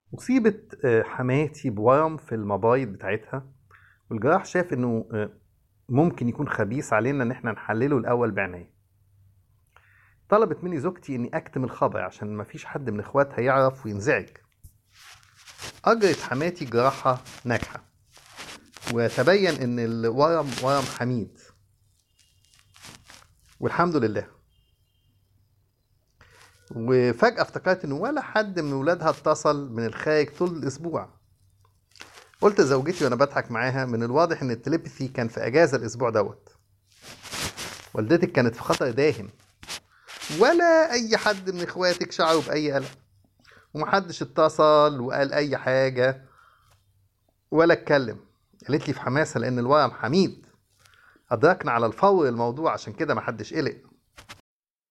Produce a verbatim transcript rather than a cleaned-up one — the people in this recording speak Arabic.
أصيبت آه، حماتي بورم في المبايض بتاعتها. والجراح شاف إنه آه، ممكن يكون خبيث علينا إن إحنا نحلله الأول بعناية. طلبت مني زوجتي إني أكتم الخبر عشان مفيش حد من إخواتها يعرف وينزعج. أجرت حماتي جراحة ناجحة، وتبين إن الورم ورم حميد، والحمد لله. وفجأة افتكرت إن ولا حد من ولادها اتصل من الخارج طول الأسبوع. قلت لزوجتي وأنا بضحك معاها: من الواضح إن التليبثي كان في أجازة الأسبوع دوت. والدتك كانت في خطر داهم، ولا أي حد من إخواتك شعروا بأي قلق، ومحدش اتصل وقال أي حاجة ولا اتكلم. قالت لي في حماسة: لأن الورم حميد، أدركنا على الفور الموضوع، عشان كده محدش قلق.